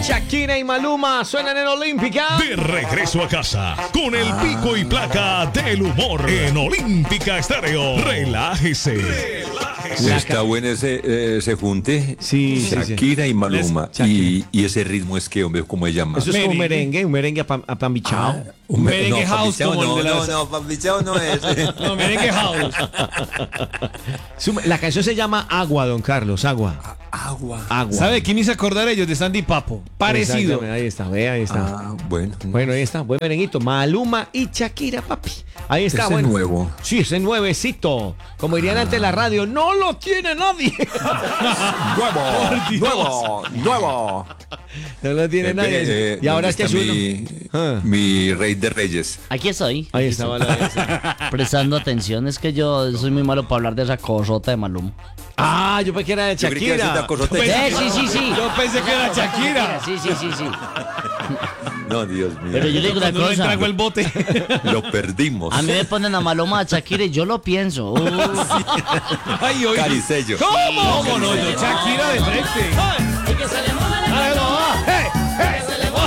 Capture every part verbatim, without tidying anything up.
Shakira y Maluma suenan en Olímpica. De regreso a casa con el pico y placa del humor en Olímpica Estéreo. Relájese. Relájese. Está bueno ese, ese junte. Sí, sí, Shakira sí. y Maluma. Shakira. Y, y ese ritmo es que, hombre, ¿cómo se llama? Eso es como un merengue, un merengue apam- apambichao. Ah, un merengue house, pambichao como no, el de no, las- no, pambichao no es. No, miren que house. Su- La canción se llama Agua, don Carlos, Agua. Agua. Agua. ¿Sabe quién hizo acordar ellos de Sandy Papo? Parecido. Exactamente, ahí está, ve, ahí está. Ah, bueno. Bueno, ahí está, buen merenguito. Maluma y Shakira, papi. Ahí está, Ese bueno. nuevo. Sí, ese nuevecito. Como dirían antes en la radio, no lo tiene nadie. Nuevo, nuevo, nuevo. No lo tiene Eh, nadie. eh, y ahora es ¿dónde que está suena. mi, Ah. mi rey de reyes. Aquí estoy. Ahí está, vale, ahí está. Prestando atención. Es que yo soy muy malo para hablar de esa cosota de Maluma. Ah, yo pensé que era de Yo creí que era Shakira. una cosota. Eh, sí, sí, sí. Yo pensé que era Shakira. Sí, sí, sí, sí. No, Dios mío. Pero yo le digo una Cuando uno cosa. entregó el bote. Lo perdimos. A mí me ponen a Maluma, a Shakira y yo lo pienso. Uh, Ay, oye. Caricello. ¿Cómo? ¿Cómo no? Yo, Shakira de frente. Ay, no, ah, hey, hey.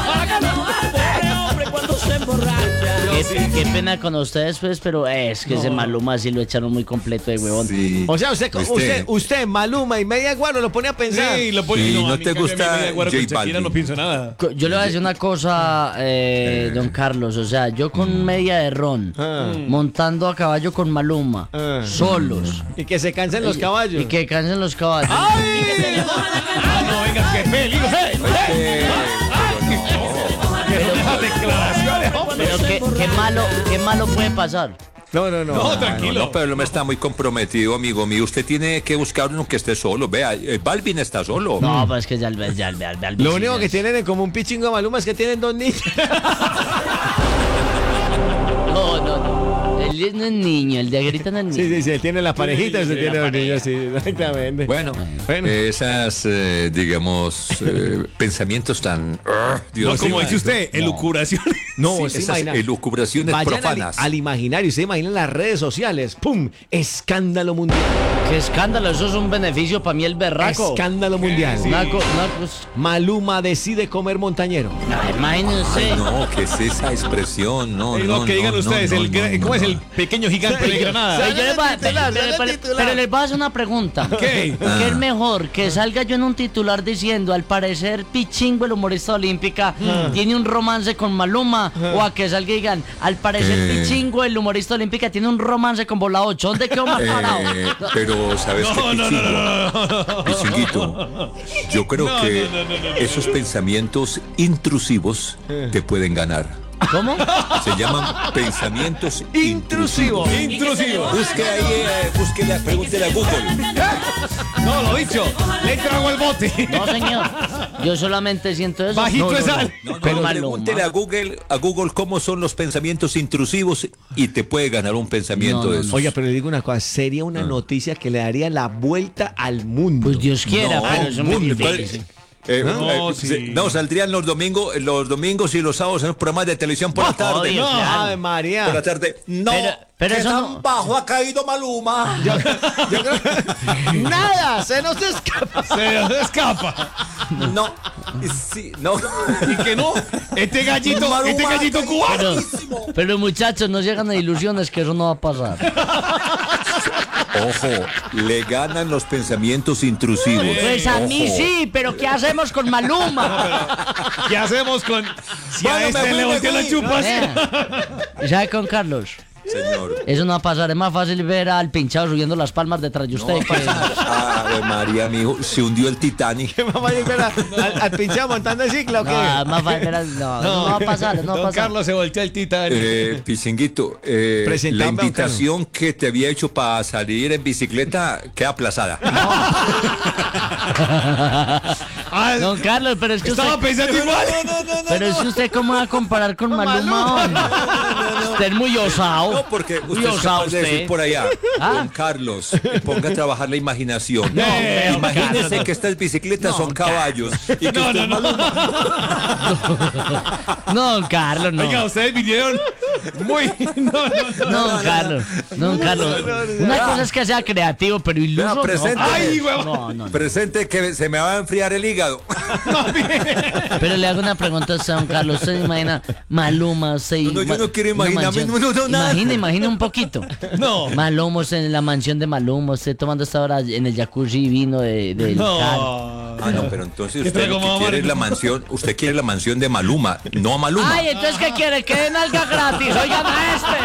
qué, qué pena con ustedes, pues, pero es que ese Maluma sí lo echaron muy completo de huevón. Sí. O sea, usted, ¿Viste? usted, usted, Maluma y media guaro lo pone a pensar. Sí, lo pone. Y no a mí te que a mí gusta me da guaro con J Shakira, Balvin. no pienso nada. Co- Yo le voy a decir una cosa, eh, don Carlos. O sea, yo con media de ron, Ah. montando a caballo con Maluma, Ah. solos. Y que se cansen los caballos. Y que cansen los caballos. Ah, no, venga, qué peligro. Hey, hey. Esas declaraciones, hombre. Pero qué, qué malo, qué malo puede pasar. No, no, no. No, No, tranquilo. no, pero el hombre está muy comprometido, amigo mío. Usted tiene que buscar uno que esté solo. Vea, eh, Balvin está solo. No, pues es que ya, ya, ya, ya, ya Lo único que tienen en común Pichingo y Maluma es que tienen dos niños. No, no, no. Él no es niño, el de grita no es niño. Sí, sí, sí, él tiene la parejita y usted tiene los niños, sí, exactamente. Bueno, Bueno. esas, eh, digamos, eh, pensamientos tan... ah, Dios No, como mío. dice usted, elucubración. No, Sí, se esas imagina. elucubraciones Vayan al, profanas. al imaginario, se imaginan las redes sociales. ¡Pum! Escándalo mundial. Qué escándalo, eso es un beneficio para mí el berraco. Escándalo mundial. Una co- una cosa- Maluma decide comer montañero. Ay, imagínense. No, ¿qué es esa expresión? No, Eh, no, lo que no, digan no, ustedes, no, el, gra- no, ¿cómo es no. el pequeño gigante de Granada? Pero, yo les voy a- titular, pero- sale pero- titular. pero les voy a hacer una pregunta. ¿Qué? ¿Qué es mejor? ¿Que salga yo en un titular diciendo al parecer Pichingo, el humorista olímpica, tiene un romance con Maluma? ¿O a que salga y digan al parecer Eh. Pichingo, el humorista olímpica, tiene un romance con Bola ocho? ¿Dónde quedó más parado? Eh, pero, ¿sabes qué, No, no, no, no, Pichingo? Pichinguito, yo creo No, que no, no, no, no, no. esos pensamientos intrusivos te pueden ganar. ¿Cómo? Se llaman pensamientos Intrusivo. intrusivos. Intrusivo. Busque ahí, eh, búsquele, pregúntele a Google. No, lo dicho. Le trago el bote. No, señor. Yo solamente siento eso. Bajito No, no, de no. sal. No, no, Con Maluma. pregúntele a Google, a Google cómo son los pensamientos intrusivos y te puede ganar un pensamiento No, de no, esos. Oiga, pero le digo una cosa, sería una noticia que le daría la vuelta al mundo. Pues Dios quiera, No, pero eso es muy mundo, difícil. Eh, No, eh, sí. se- no, saldrían los domingos, los domingos y los sábados en los programas de televisión por la tarde. obvio, No, claro. Ave María. Por la tarde. No, Pero- pero ¿qué eso tan no- bajo ha caído Maluma? Yo creo- Nada, se nos escapa. Se nos escapa. No, sí, no. Y que no. Este gallito, Maluma este gallito ha caído cubano. bajísimo. Pero muchachos, no llegan a ilusiones que eso no va a pasar. Ojo, le ganan los pensamientos intrusivos. Pues a mí Ojo. sí, pero ¿qué hacemos con Maluma? ¿Qué hacemos con si Bueno, a me este fui, le me volteó la fui. chupas? Vea. ¿Sabe con Carlos? Señor. Eso no va a pasar, es más fácil ver al pinchado subiendo las palmas detrás de usted. que- Ave María, mijo, se hundió el Titanic. Vamos a llegar a- al, al pinchado montando el ciclo, ¿o qué? No, es más fácil ver al- no, eso no va a pasar, eso no va a Don pasar. Carlos se volteó el Titanic. Eh, Pichinguito, eh, Presentame, la don invitación que te había hecho para salir en bicicleta queda aplazada. Ah, Don Carlos, pero es que usted, estaba pensando igual. pero es que usted cómo va a comparar con Maluma, hombre? Usted es muy osado. No, porque Muy usted es osado capaz de decir usted. por allá, ¿Ah? don Carlos, ponga a trabajar la imaginación. No, hombre, don Imagínese Carlos. que estas bicicletas No, son caballos y que No, usted no, no. No, don Carlos, no. Oiga, ustedes vinieron Muy. No, no, no. No, don Carlos. Don Carlos. Una cosa es que sea creativo, pero iluso. Vea, presente. No. Ay, huevón. No, no, no. Presente que se me va a enfriar el hígado. Pero le hago una pregunta a usted, don Carlos. ¿Usted se imagina Maluma? Usted, No, no, yo no quiero una imaginarme, mansión? no, no, nada. Imagine, imagine un poquito. No. Maluma usted en la mansión de Maluma, usted tomando esta hora en el jacuzzi vino de, del Cali. No. Ah, no, pero entonces ¿Qué usted trae lo como que quiere es la Maluma? mansión, usted quiere la mansión de Maluma, no a Maluma. Ay, entonces ¿qué quiere? ¿Que den alga gratis? Oigan a este.